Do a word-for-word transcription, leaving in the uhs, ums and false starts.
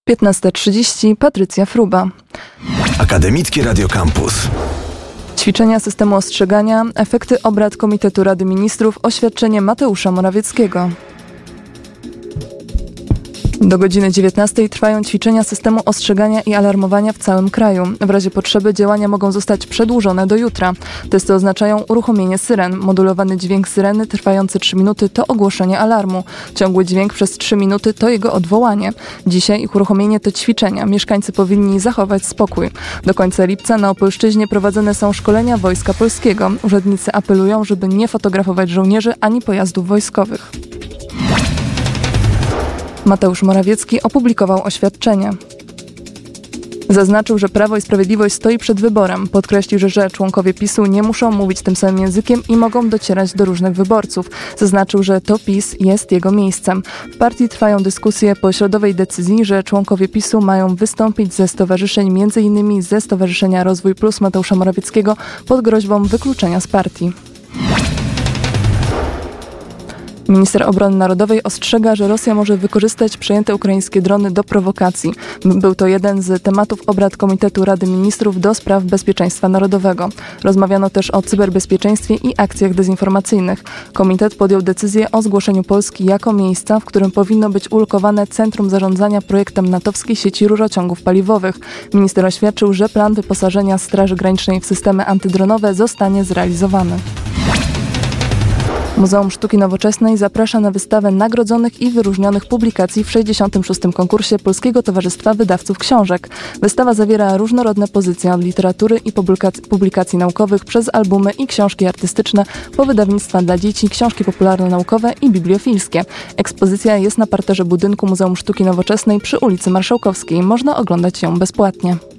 piętnasta trzydzieści, Patrycja Fruba. Akademickie Radio Campus. Ćwiczenia systemu ostrzegania, efekty obrad Komitetu Rady Ministrów, oświadczenie Mateusza Morawieckiego. Do godziny dziewiętnastej trwają ćwiczenia systemu ostrzegania i alarmowania w całym kraju. W razie potrzeby działania mogą zostać przedłużone do jutra. Testy oznaczają uruchomienie syren. Modulowany dźwięk syreny trwający trzy minuty to ogłoszenie alarmu. Ciągły dźwięk przez trzy minuty to jego odwołanie. Dzisiaj ich uruchomienie to ćwiczenia. Mieszkańcy powinni zachować spokój. Do końca lipca na Opolszczyźnie prowadzone są szkolenia Wojska Polskiego. Urzędnicy apelują, żeby nie fotografować żołnierzy ani pojazdów wojskowych. Mateusz Morawiecki opublikował oświadczenie. Zaznaczył, że Prawo i Sprawiedliwość stoi przed wyborem. Podkreślił, że, że członkowie PiSu nie muszą mówić tym samym językiem i mogą docierać do różnych wyborców. Zaznaczył, że to PiS jest jego miejscem. W partii trwają dyskusje po środowej decyzji, że członkowie PiSu mają wystąpić ze stowarzyszeń, między innymi ze Stowarzyszenia Rozwój Plus Mateusza Morawieckiego pod groźbą wykluczenia z partii. Minister Obrony Narodowej ostrzega, że Rosja może wykorzystać przejęte ukraińskie drony do prowokacji. Był to jeden z tematów obrad Komitetu Rady Ministrów do spraw bezpieczeństwa narodowego. Rozmawiano też o cyberbezpieczeństwie i akcjach dezinformacyjnych. Komitet podjął decyzję o zgłoszeniu Polski jako miejsca, w którym powinno być ulokowane Centrum Zarządzania Projektem natowskiej sieci rurociągów paliwowych. Minister oświadczył, że plan wyposażenia Straży Granicznej w systemy antydronowe zostanie zrealizowany. Muzeum Sztuki Nowoczesnej zaprasza na wystawę nagrodzonych i wyróżnionych publikacji w sześćdziesiątym szóstym konkursie Polskiego Towarzystwa Wydawców Książek. Wystawa zawiera różnorodne pozycje od literatury i publikacji, publikacji naukowych przez albumy i książki artystyczne po wydawnictwa dla dzieci, książki popularno-naukowe i bibliofilskie. Ekspozycja jest na parterze budynku Muzeum Sztuki Nowoczesnej przy ulicy Marszałkowskiej. Można oglądać ją bezpłatnie.